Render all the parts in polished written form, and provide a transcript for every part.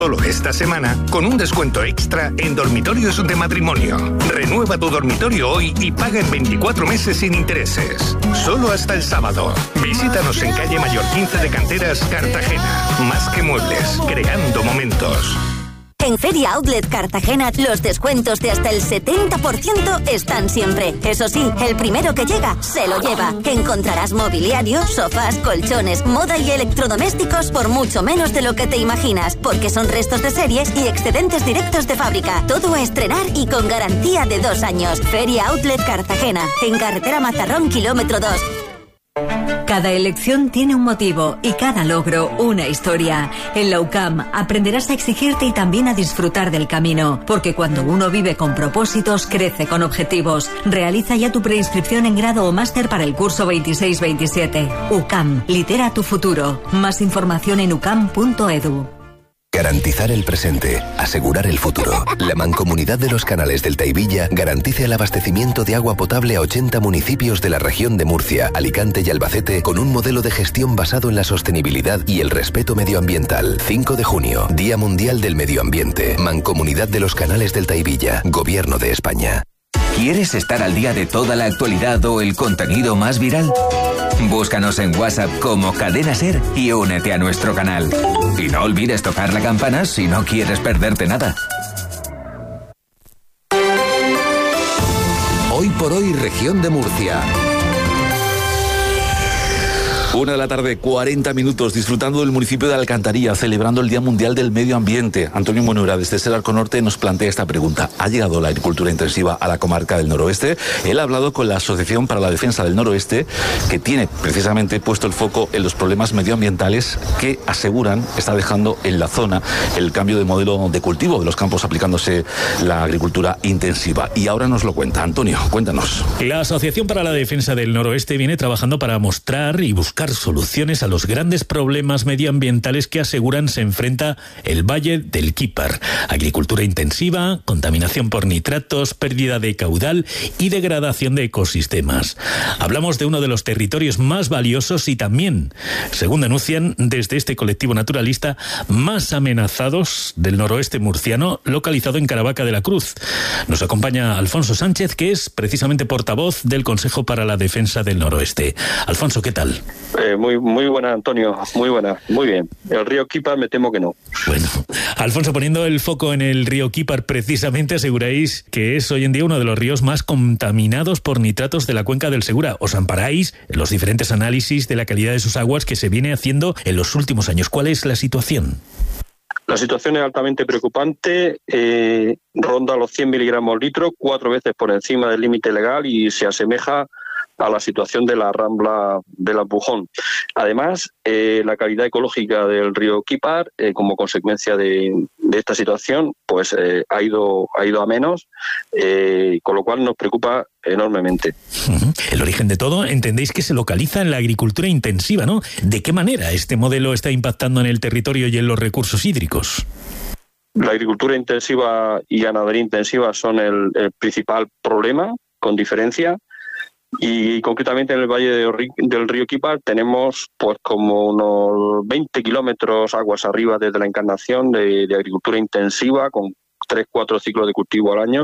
Solo esta semana, con un descuento extra en dormitorios de matrimonio. Renueva tu dormitorio hoy y paga en 24 meses sin intereses. Solo hasta el sábado. Visítanos en calle Mayor 15 de Canteras, Cartagena. Más que muebles, creando momentos. En Feria Outlet Cartagena, los descuentos de hasta el 70% están siempre. Eso sí, el primero que llega, se lo lleva. Encontrarás mobiliario, sofás, colchones, moda y electrodomésticos por mucho menos de lo que te imaginas, porque son restos de series y excedentes directos de fábrica. Todo a estrenar y con garantía de 2 años. Feria Outlet Cartagena, en carretera Mazarrón, kilómetro 2. Cada elección tiene un motivo y cada logro una historia. En la UCAM aprenderás a exigirte y también a disfrutar del camino, porque cuando uno vive con propósitos, crece con objetivos. Realiza ya tu preinscripción en grado o máster para el curso 26-27. UCAM, lidera tu futuro. Más información en ucam.edu. Garantizar el presente, asegurar el futuro. La Mancomunidad de los Canales del Taivilla garantiza el abastecimiento de agua potable a 80 municipios de la región de Murcia, Alicante y Albacete con un modelo de gestión basado en la sostenibilidad y el respeto medioambiental. 5 de junio, Día Mundial del Medio Ambiente. Mancomunidad de los Canales del Taivilla, Gobierno de España. ¿Quieres estar al día de toda la actualidad o el contenido más viral? Búscanos en WhatsApp como Cadena Ser y únete a nuestro canal. Y no olvides tocar la campana si no quieres perderte nada. Hoy por hoy, región de Murcia. 1:40 p.m, disfrutando del municipio de Alcantarilla, celebrando el Día Mundial del Medio Ambiente. Antonio Monura, desde Ser Arco Norte, nos plantea esta pregunta. ¿Ha llegado la agricultura intensiva a la comarca del noroeste? Él ha hablado con la Asociación para la Defensa del Noroeste, que tiene precisamente puesto el foco en los problemas medioambientales que aseguran está dejando en la zona el cambio de modelo de cultivo de los campos aplicándose la agricultura intensiva. Y ahora nos lo cuenta. Antonio, cuéntanos. La Asociación para la Defensa del Noroeste viene trabajando para mostrar y buscar soluciones a los grandes problemas medioambientales que aseguran se enfrenta el Valle del Quípar. Agricultura intensiva, contaminación por nitratos, pérdida de caudal y degradación de ecosistemas. Hablamos de uno de los territorios más valiosos y también, según denuncian desde este colectivo naturalista, más amenazados del noroeste murciano, localizado en Caravaca de la Cruz. Nos acompaña Alfonso Sánchez, que es precisamente portavoz del Consejo para la Defensa del Noroeste. Alfonso, ¿qué tal? Muy buena, Antonio, muy buena, muy bien. El río Quípar me temo que no. Bueno, Alfonso, poniendo el foco en el río Quípar, precisamente aseguráis que es hoy en día uno de los ríos más contaminados por nitratos de la cuenca del Segura. Os amparáis en los diferentes análisis de la calidad de sus aguas que se viene haciendo en los últimos años. ¿Cuál es la situación? La situación es altamente preocupante, ronda los 100 miligramos litro, 4 veces por encima del límite legal y se asemeja a la situación de la Rambla del Albujón. Además, la calidad ecológica del río Quípar, como consecuencia de esta situación, pues ha ido a menos, con lo cual nos preocupa enormemente. El origen de todo, entendéis que se localiza en la agricultura intensiva, ¿no? ¿De qué manera este modelo está impactando en el territorio y en los recursos hídricos? La agricultura intensiva y ganadería intensiva son el principal problema, con diferencia. Y concretamente en el valle del río Quípar tenemos pues como unos 20 kilómetros aguas arriba desde la Encarnación de agricultura intensiva con 3-4 ciclos de cultivo al año,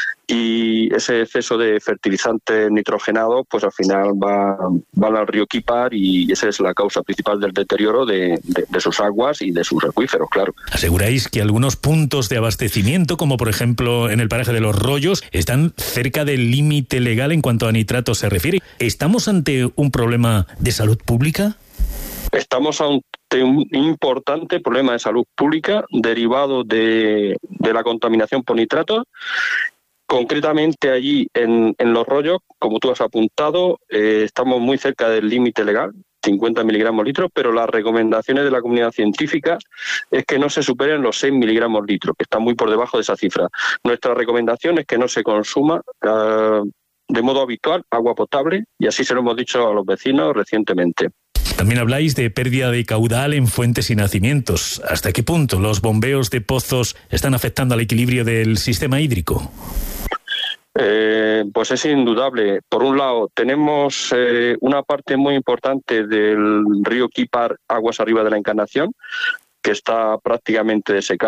y ese exceso de fertilizantes nitrogenados pues al final van al río Quípar y esa es la causa principal del deterioro de sus aguas y de sus acuíferos, claro. Aseguráis que algunos puntos de abastecimiento, como por ejemplo en el paraje de Los Rollos, están cerca del límite legal en cuanto a nitratos se refiere. ¿Estamos ante un problema de salud pública? Estamos ante un importante problema de salud pública derivado de la contaminación por nitratos. Concretamente allí en Los Rollos, como tú has apuntado, estamos muy cerca del límite legal, 50 miligramos litro, pero las recomendaciones de la comunidad científica es que no se superen los 6 miligramos litro, que está muy por debajo de esa cifra. Nuestra recomendación es que no se consuma de modo habitual agua potable, y así se lo hemos dicho a los vecinos recientemente. También habláis de pérdida de caudal en fuentes y nacimientos. ¿Hasta qué punto los bombeos de pozos están afectando al equilibrio del sistema hídrico? Pues es indudable. Por un lado, tenemos una parte muy importante del río Quípar, aguas arriba de la Encarnación, que está prácticamente secado.